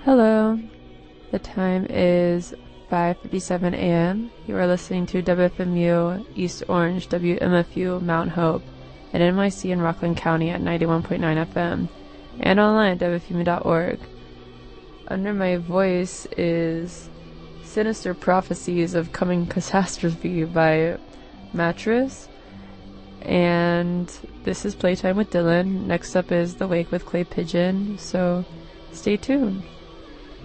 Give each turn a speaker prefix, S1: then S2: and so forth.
S1: Hello, the time is 5:57 a.m. You are listening to WFMU East Orange, WMFU Mount Hope, and NYC in Rockland County at 91.9 FM, and online at WFMU.org. Under my voice is Sinister Prophecies of Coming Catastrophe by Mattress, and this is Playtime with Dylan. Next up is The Wake with Clay Pigeon, so stay tuned.